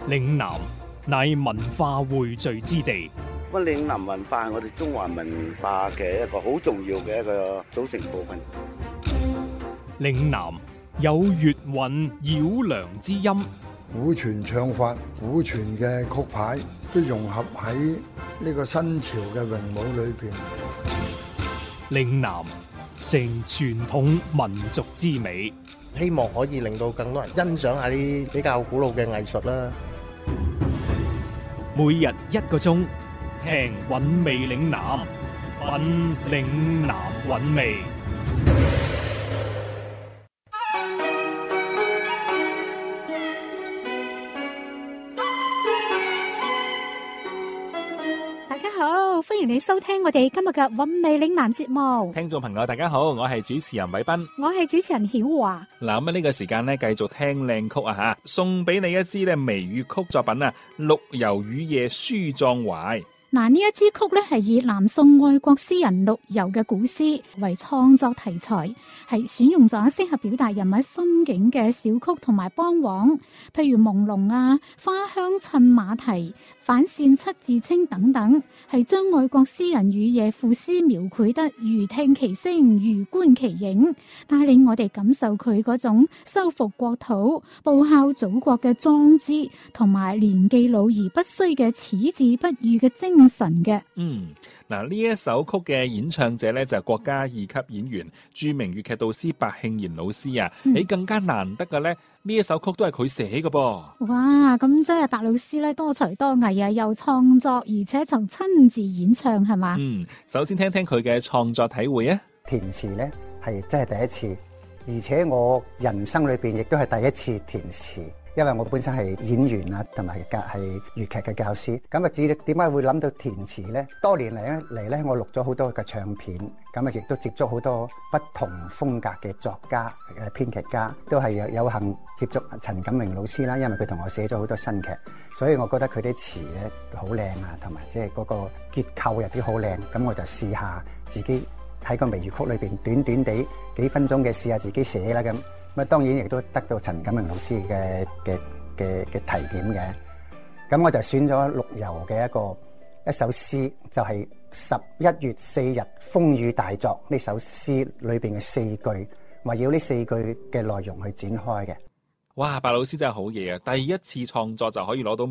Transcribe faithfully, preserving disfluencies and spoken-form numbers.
嶺南乃文化匯聚之地。 咁嶺南文化係我哋中華文化嘅一個好重要嘅一個組成部分。 嶺南有粵韻繞梁之音， 古傳唱法、古傳嘅曲牌都融合喺呢個新潮嘅詠舞裏邊。 嶺南成傳統民族之美， 希望可以令到更多人欣賞下啲比較古老嘅藝術啦。 每日一個鐘，聽韻味嶺南，品嶺南韻味。 歡迎你收聽我哋今日嘅韻味嶺南節目。 聽眾朋友大家好，我係主持人偉斌， 我係主持人曉華。 嗱，咁呢個時間咧，繼續聽靚曲啊吓，送俾你一支咧微粵曲作品啊，《陸游雨夜書壯懷》。 嗱，呢一支曲咧係以南宋愛國詩人陸游嘅古詩為創作題材，係選用咗適合表達人物心境嘅小曲同埋梆簧，譬如朦朧啊、花香襯馬蹄、反線七字清等等，係將愛國詩人雨夜賦詩描繪得如聽其聲、如觀其影，帶領我哋感受佢嗰種收復國土、報效祖國嘅壯志，同埋年紀老而不衰嘅矢志不渝嘅精神嘅。 嗯，嗱，呢一首曲嘅演唱者咧就係國家二級演員、著名粵劇導師白慶賢老師啊。你、嗯、更加難得嘅咧，呢一首曲都係佢寫嘅噃。 哇，咁即係白老師咧多才多藝啊，又創作而且仲親自演唱係嘛？ 嗯，首先聽聽佢嘅創作體會啊。 填詞咧係真係第一次，而且我人生裏邊亦都係第一次填詞。因為我本身係演員啊，同埋教係粵劇嘅教師，咁啊，至點解會諗到填詞呢？多年嚟咧嚟咧，我錄咗好多嘅唱片，咁啊，亦都接觸好多不同風格嘅作家、誒編劇家，都係有有幸接觸陳錦榮老師啦。因為佢同我寫咗好多新劇，所以我覺得佢啲詞咧好靚啊，同埋即係嗰個結構入邊好靚。咁我就試下自己喺個微粵曲裏邊，短短地幾分鐘嘅試下自己寫啦咁。咁當然亦都得到陳錦榮老師嘅嘅嘅嘅提點嘅，咁我就選咗陸游嘅一個一首詩，就係十一月四日風雨大作呢首詩裏邊嘅四句，圍繞呢四句嘅內容去展開嘅。 哇，白老師真係好嘢啊！第一次創作就可以攞到